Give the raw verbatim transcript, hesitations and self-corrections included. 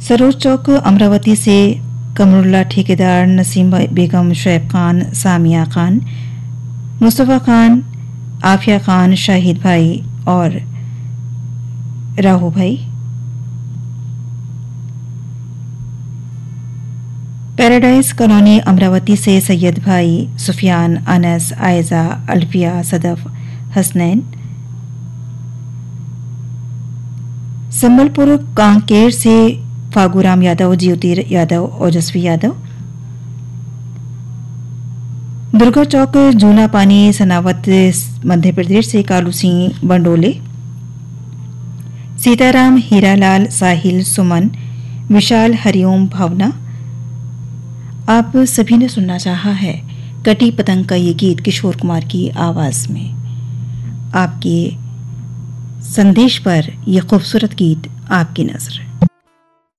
सरोज चौक अमरावती से कमरुल्ला ठेकेदार, नसीम बेगम, शुएब खान, सामिया खान, मुस्तफ़ा खान, आफिया खान, शाहिद भाई और राहू भाई। पैराडाइज कॉलोनी अमरावती से सैयद भाई, सुफियान, अनस, आयजा, अल्फिया, सदफ, हसनैन। संबलपुर कांकेर से फागुराम यादव, ज्योतिर यादव, ओजस्वी यादव। दुर्गा चौक जूना पानी सनावत मध्य प्रदेश से कालू सिंह बंडोले, सीताराम, हीरालाल, साहिल, सुमन, विशाल, हरिओम, भावना। आप सभी ने सुनना चाहा है कटी पतंग का ये गीत किशोर कुमार की आवाज में। आपके संदेश पर यह खूबसूरत गीत आपकी नजर।